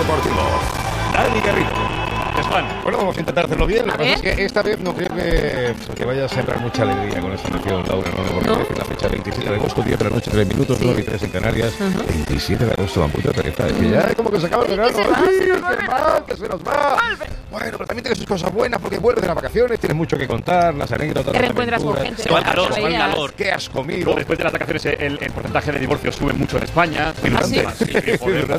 Deportivo. Dani Garrido. Bueno, vamos a intentar hacerlo bien. Lo que pasa es que esta vez no creo que vaya a sembrar mucha alegría con esta mención, Laura. No, porque la fecha 27 de agosto, 10 de la noche, 3 minutos, 9 y 3 en Canarias. 27 de agosto, van punto de que que ya como que se acaba el verano. Que se nos va. Bueno, pero también tiene sus cosas buenas porque vuelves de las vacaciones, tienes mucho que contar, las anécdotas. Te reencuentras con gente. Se va el calor, ¿Qué has comido? Después de las vacaciones el porcentaje de divorcios sube mucho en España. Durante